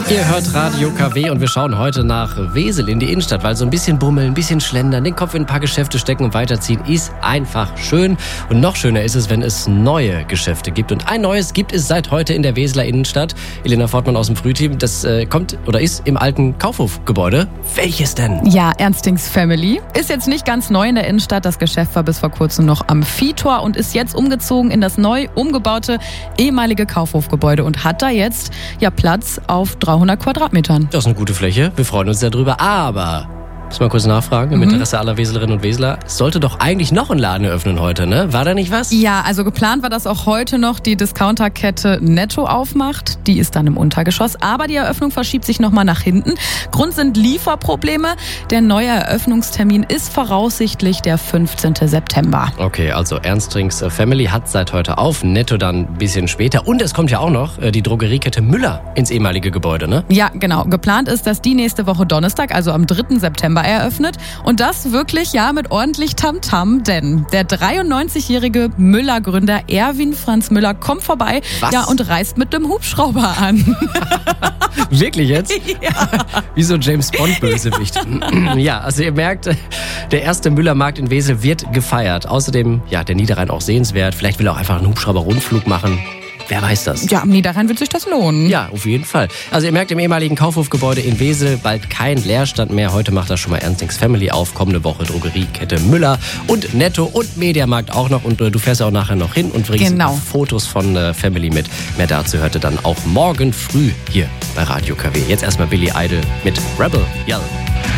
Ihr hört Radio KW und wir schauen heute nach Wesel in die Innenstadt, weil so ein bisschen bummeln, ein bisschen schlendern, den Kopf in ein paar Geschäfte stecken und weiterziehen ist einfach schön. Und noch schöner ist es, wenn es neue Geschäfte gibt. Und ein neues gibt es seit heute in der Weseler Innenstadt. Elena Fortmann aus dem Frühteam, das kommt oder ist im alten Kaufhofgebäude. Welches denn? Ja, Ernstings Family. Ist jetzt nicht ganz neu in der Innenstadt. Das Geschäft war bis vor kurzem noch am Viehtor und ist jetzt umgezogen in das neu umgebaute ehemalige Kaufhofgebäude und hat da jetzt Platz auf 300 Quadratmetern. Das ist eine gute Fläche. Wir freuen uns darüber. Aber, muss mal kurz nachfragen, im Interesse aller Weselerinnen und Weseler, es sollte doch eigentlich noch ein Laden eröffnen heute, ne? War da nicht was? Ja, also geplant war, dass auch heute noch die Discounterkette Netto aufmacht. Die ist dann im Untergeschoss. Aber die Eröffnung verschiebt sich nochmal nach hinten. Grund sind Lieferprobleme. Der neue Eröffnungstermin ist voraussichtlich der 15. September. Okay, also Ernstings Family hat seit heute auf, Netto dann ein bisschen später. Und es kommt ja auch noch die Drogeriekette Müller ins ehemalige Gebäude, ne? Ja, genau. Geplant ist, dass die nächste Woche Donnerstag, also am 3. September eröffnet. Und das wirklich mit ordentlich Tamtam, denn der 93-jährige Müller-Gründer Erwin Franz Müller kommt vorbei und reist mit dem Hubschrauber an. Wirklich jetzt? Ja. Wie so James Bond-Bösewicht. Ja, also ihr merkt, der erste Müllermarkt in Wesel wird gefeiert. Außerdem, der Niederrhein auch sehenswert. Vielleicht will er auch einfach einen Hubschrauber-Rundflug machen. Wer weiß das? Ja, am Niederrhein wird sich das lohnen. Ja, auf jeden Fall. Also ihr merkt, im ehemaligen Kaufhofgebäude in Wesel bald kein Leerstand mehr. Heute macht das schon mal Ernstings Family auf. Kommende Woche Drogeriekette Müller und Netto und Mediamarkt auch noch. Und du fährst ja auch nachher noch hin und bringst Fotos von Family mit. Mehr dazu hört ihr dann auch morgen früh hier bei Radio KW. Jetzt erstmal Billy Idol mit Rebel Yell.